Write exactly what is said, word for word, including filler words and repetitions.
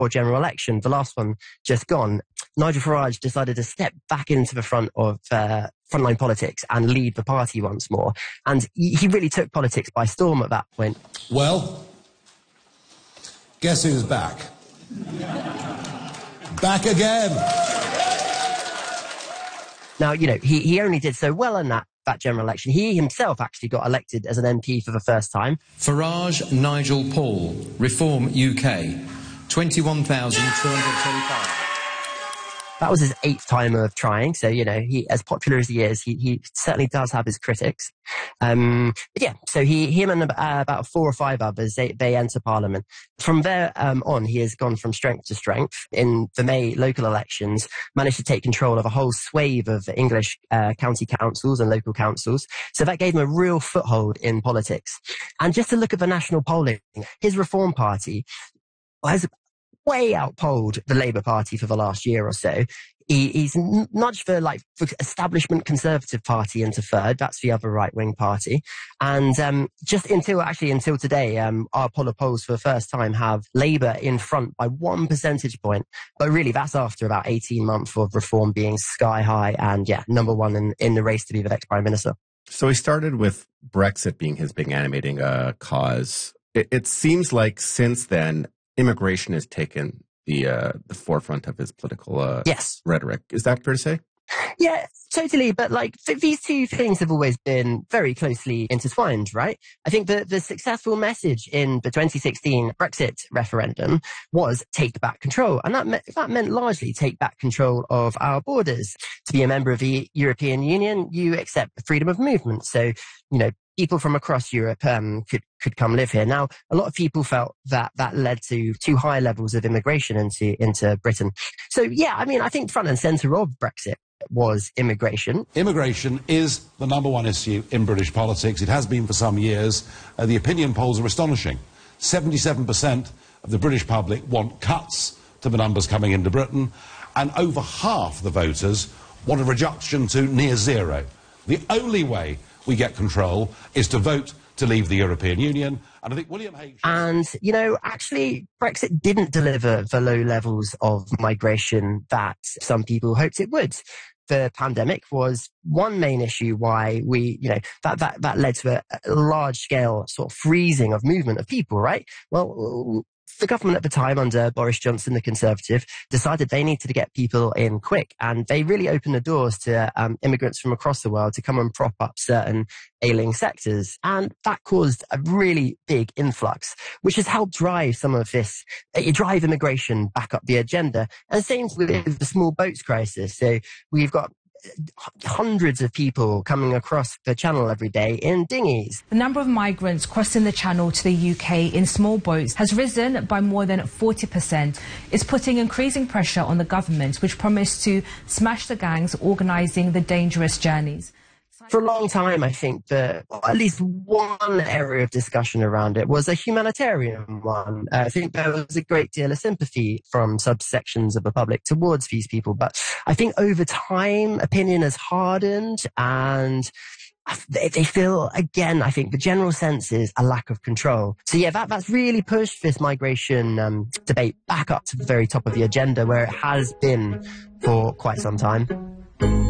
or general election, the last one just gone, Nigel Farage decided to step back into the front of uh, frontline politics and lead the party once more. And he, he really took politics by storm at that point. Well, guess who's back? Back again! Now, you know, he, he only did so well in that, that general election. He himself actually got elected as an M P for the first time. Farage Nigel Paul, Reform U K, twenty-one thousand two hundred twenty-five. That was his eighth time of trying. So, you know, he, as popular as he is, he, he certainly does have his critics. Um, but yeah, so he, him and uh, about four or five others, they, they enter Parliament. From there um, on, he has gone from strength to strength. In the May local elections, managed to take control of a whole swathe of English uh, county councils and local councils. So that gave him a real foothold in politics. And just to look at the national polling, his Reform Party has way outpolled the Labour Party for the last year or so. He, he's nudged the like the establishment Conservative Party into third. That's the other right-wing party. And um, just until actually until today, um, our poll polls for the first time have Labour in front by one percentage point. But really, that's after about eighteen months of Reform being sky high and yeah, number one in, in the race to be the next Prime Minister. So he started with Brexit being his big animating uh, cause. It, it seems like since then, immigration has taken the uh, the forefront of his political uh, yes. rhetoric. Is that fair to say? Yeah, totally. But like th- these two things have always been very closely intertwined, right? I think the, the successful message in the twenty sixteen Brexit referendum was take back control. And that, me- that meant largely take back control of our borders. To be a member of the European Union, you accept freedom of movement. So, you know, people from across Europe um, could could come live here. Now, a lot of people felt that that led to too high levels of immigration into into Britain. So, yeah, I mean, I think front and centre of Brexit was immigration. Immigration is the number one issue in British politics. It has been for some years. Uh, the opinion polls are astonishing. seventy-seven percent of the British public want cuts to the numbers coming into Britain, and over half the voters want a reduction to near zero. The only way we get control is to vote to leave the European Union. And I think William H. And, you know, actually, Brexit didn't deliver the low levels of migration that some people hoped it would. The pandemic was one main issue why we, you know, that, that, that led to a, a large scale sort of freezing of movement of people, right? Well, the government at the time under Boris Johnson, the Conservative, decided they needed to get people in quick. And they really opened the doors to um, immigrants from across the world to come and prop up certain ailing sectors. And that caused a really big influx, which has helped drive some of this, uh, drive immigration back up the agenda. And same with the small boats crisis. So we've got hundreds of people coming across the channel every day in dinghies. The number of migrants crossing the channel to the U K in small boats has risen by more than forty percent. It's putting increasing pressure on the government, which promised to smash the gangs organising the dangerous journeys. For a long time, I think that well, at least one area of discussion around it was a humanitarian one. Uh, I think there was a great deal of sympathy from subsections of the public towards these people. But I think over time, opinion has hardened and they, they feel, again, I think the general sense is a lack of control. So yeah, that, that's really pushed this migration um, debate back up to the very top of the agenda where it has been for quite some time.